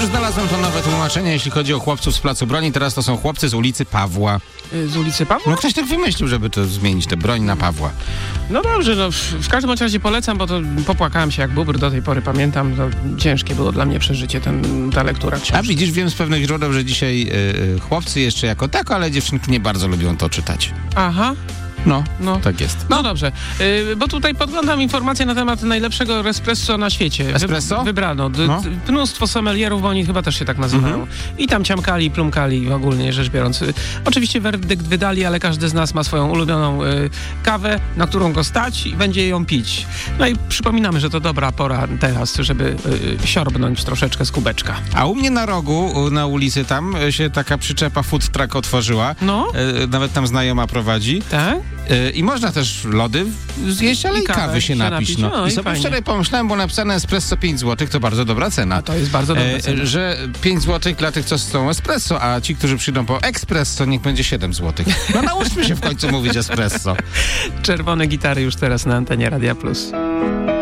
już znalazłem to nowe tłumaczenie, jeśli chodzi o chłopców z Placu Broni. Teraz to są chłopcy z ulicy Pawła. Z ulicy Pawła? No ktoś tak wymyślił, żeby to zmienić, tę broń na Pawła. No dobrze, no w każdym razie polecam, bo to popłakałem się jak bóbr do tej pory, pamiętam, to ciężkie było dla mnie przeżycie ta lektura książki. A widzisz, wiem z pewnych źródeł, że dzisiaj chłopcy jeszcze jako tako, ale dziewczynki nie bardzo lubią to czytać. Aha. No, tak jest. No dobrze, bo tutaj podglądam informacje na temat najlepszego espresso na świecie. Espresso? Wybrano. Mnóstwo sommelierów, bo oni chyba też się tak nazywają. I tam ciamkali, plumkali, ogólnie rzecz biorąc. Oczywiście werdykt wydali, ale każdy z nas ma swoją ulubioną kawę, na którą go stać i będzie ją pić. No i przypominamy, że to dobra pora teraz, żeby siorbnąć troszeczkę z kubeczka. A u mnie na rogu, na ulicy tam się taka przyczepa food truck otworzyła. No. Nawet tam znajoma prowadzi. Tak? I można też lody zjeść, ale i kawy się napić. No. I sobie fajnie. wczoraj pomyślałem, bo napisane espresso 5 zł, to bardzo dobra cena. A to jest bardzo dobra cena. Że 5 zł dla tych, co chcą espresso, a ci, którzy przyjdą po espresso, niech będzie 7 zł. No nauczmy się w końcu mówić espresso. Czerwone gitary już teraz na antenie Radia Plus.